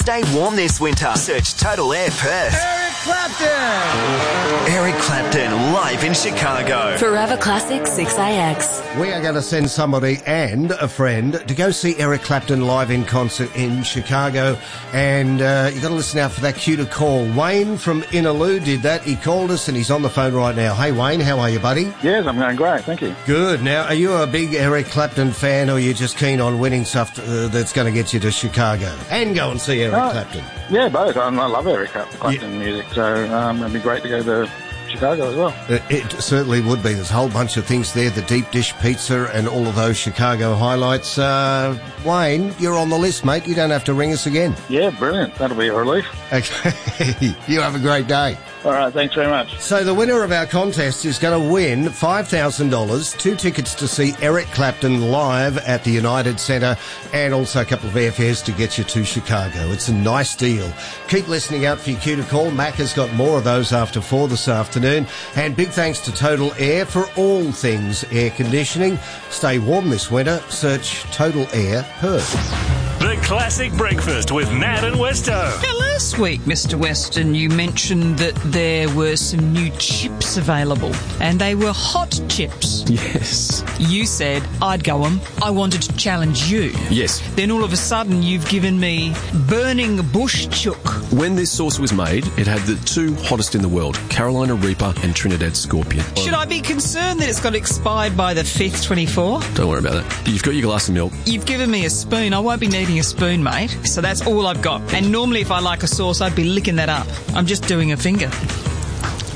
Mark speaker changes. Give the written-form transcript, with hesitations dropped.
Speaker 1: Stay warm this winter. Search Total Air Perth.
Speaker 2: Eric Clapton!
Speaker 1: Eric Clapton live in Chicago.
Speaker 3: Forever Classic 6AX.
Speaker 4: We are going to send somebody and a friend to go see Eric Clapton live in concert in Chicago. And you've got to listen out for that cue to call. Wayne from Innaloo did that. He called us and he's on the phone right now. Hey, Wayne, how are you, buddy?
Speaker 5: Yes, I'm going great, thank you.
Speaker 4: Good. Now, are you a big Eric Clapton fan, or are you just keen on winning stuff that's going to get you to Chicago and go and see Eric Clapton?
Speaker 5: Yeah, both. I love Eric Clapton music, so it'd be great to go to Chicago as well.
Speaker 4: It certainly would be. There's a whole bunch of things there, the deep dish pizza and all of those Chicago highlights. Wayne, you're on the list, mate. You don't have to ring us again.
Speaker 5: Yeah, brilliant. That'll be a relief.
Speaker 4: Okay. You have a great day.
Speaker 5: All right, thanks very much.
Speaker 4: So the winner of our contest is going to win $5,000, 2 tickets to see Eric Clapton live at the United Centre, and also a couple of airfares to get you to Chicago. It's a nice deal. Keep listening out for your cue to call. Mac has got more of those after 4 this afternoon. And big thanks to Total Air for all things air conditioning. Stay warm this winter. Search Total Air Perth.
Speaker 6: The Classic Breakfast with Matt and Westo.
Speaker 7: Now, last week, Mr. Weston, you mentioned that there were some new chips available, and they were hot chips.
Speaker 8: Yes.
Speaker 7: You said I'd go them. I wanted to challenge you.
Speaker 8: Yes.
Speaker 7: Then all of a sudden, you've given me burning bush chook.
Speaker 8: When this sauce was made, it had the 2 hottest in the world, Carolina Reaper and Trinidad Scorpion.
Speaker 7: Should I be concerned that it's got expired by the 5th, 24?
Speaker 8: Don't worry about that. You've got your glass of milk.
Speaker 7: You've given me a spoon. I won't be needing a spoon, mate. So that's all I've got. And normally if I like a sauce, I'd be licking that up. I'm just doing a finger.